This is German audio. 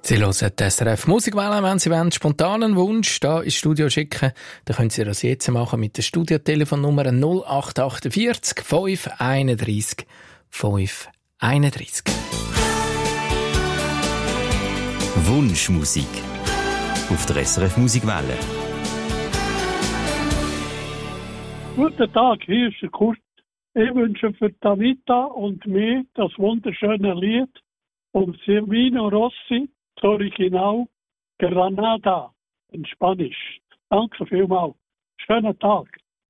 Sie hören die SRF Musikwelle, wenn Sie wollen, spontanen Wunsch hier ins Studio schicken, dann können Sie das jetzt machen mit der Studiotelefonnummer 0848 531 531. Wunschmusik auf der SRF Musikwelle. Guten Tag, hier ist der Kurt. Ich wünsche für Davita und mir das wunderschöne Lied von Silvino Rossi, das Original Granada in Spanisch. Danke vielmals. Schönen Tag.